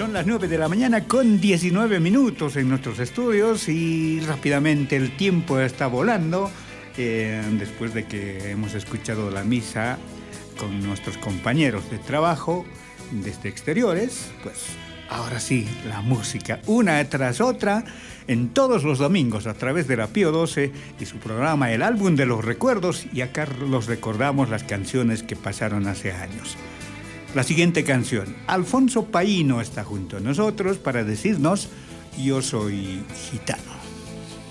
Son las 9 de la mañana con 19 minutos en nuestros estudios y rápidamente el tiempo está volando. Después de que hemos escuchado la misa con nuestros compañeros de trabajo desde exteriores, pues ahora sí, la música, una tras otra, en todos los domingos a través de la Pío 12 y su programa El Álbum de los Recuerdos, y acá los recordamos las canciones que pasaron hace años. La siguiente canción, Alfonso Paíno está junto a nosotros para decirnos Yo soy gitano.